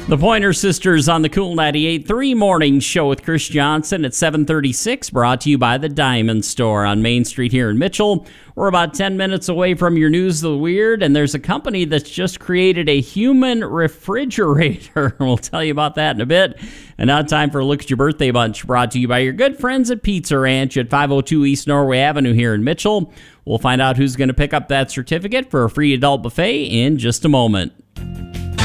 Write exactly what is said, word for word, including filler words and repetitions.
The Pointer Sisters on the Cool ninety-eight point three Morning Show with Chris Johnson at seven thirty-six, brought to you by the Diamond Store on Main Street here in Mitchell. We're about ten minutes away from your News of the Weird, and there's a company that's just created a human refrigerator. We'll tell you about that in a bit. And now time for a Look at Your Birthday Bunch, brought to you by your good friends at Pizza Ranch at five oh two East Norway Avenue here in Mitchell. We'll find out who's going to pick up that certificate for a free adult buffet in just a moment.